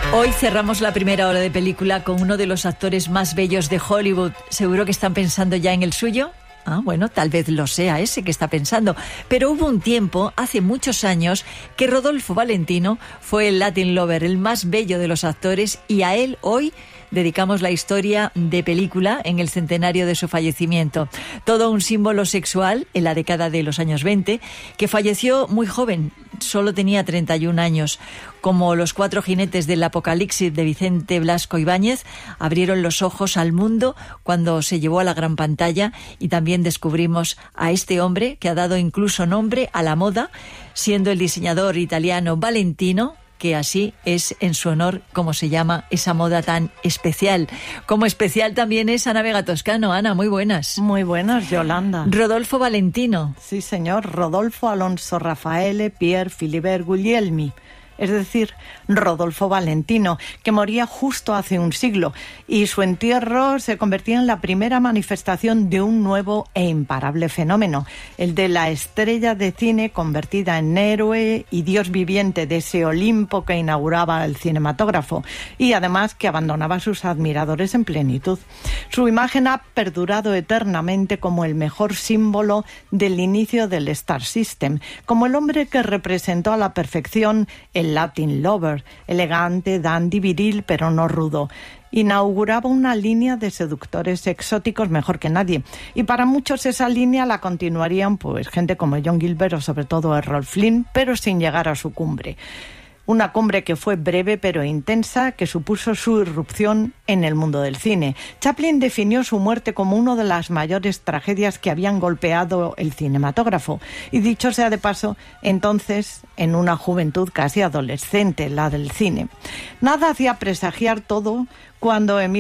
Hoy cerramos la primera hora de película con uno de los actores más bellos de Hollywood. ¿Seguro que están pensando ya en el suyo? Ah, bueno, tal vez lo sea ese que está pensando. Pero hubo un tiempo, hace muchos años, que Rodolfo Valentino fue el Latin Lover, el más bello de los actores, y a él hoy dedicamos la historia de película en el centenario de su fallecimiento. Todo un símbolo sexual en la década de los años 20, que falleció muy joven, solo tenía 31 años. Como Los cuatro jinetes del apocalipsis de Vicente Blasco Ibáñez, abrieron los ojos al mundo cuando se llevó a la gran pantalla, y también descubrimos a este hombre que ha dado incluso nombre a la moda, siendo el diseñador italiano Valentino, que así es en su honor como se llama esa moda tan especial. Como especial también es Ana Vega Toscano. Ana, muy buenas. Muy buenas, Yolanda. Rodolfo Valentino. Sí, señor. Rodolfo Alonso Raffaele Pier Filibert Guglielmi. Es decir, Rodolfo Valentino, que moría justo hace un siglo, y su entierro se convertía en la primera manifestación de un nuevo e imparable fenómeno, el de la estrella de cine convertida en héroe y dios viviente de ese Olimpo que inauguraba el cinematógrafo, y además que abandonaba a sus admiradores en plenitud. Su imagen ha perdurado eternamente como el mejor símbolo del inicio del Star System, como el hombre que representó a la perfección el Latin Lover, elegante, dandy, viril, pero no rudo. Inauguraba una línea de seductores exóticos mejor que nadie, y para muchos esa línea la continuarían pues gente como John Gilbert o sobre todo Errol Flynn, pero sin llegar a su cumbre. Una cumbre que fue breve pero intensa, que supuso su irrupción en el mundo del cine. Chaplin definió su muerte como una de las mayores tragedias que habían golpeado el cinematógrafo. Y dicho sea de paso, entonces, en una juventud casi adolescente, la del cine. Nada hacía presagiar todo cuando en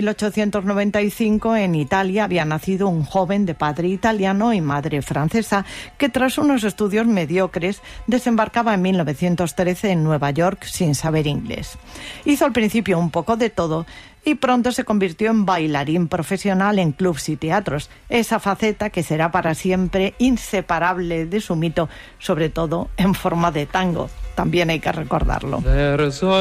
1895 en Italia había nacido un joven de padre italiano y madre francesa que tras unos estudios mediocres desembarcaba en 1913 en Nueva York sin saber inglés. Hizo al principio un poco de todo y pronto se convirtió en bailarín profesional en clubs y teatros, esa faceta que será para siempre inseparable de su mito, sobre todo en forma de tango. También hay que recordarlo.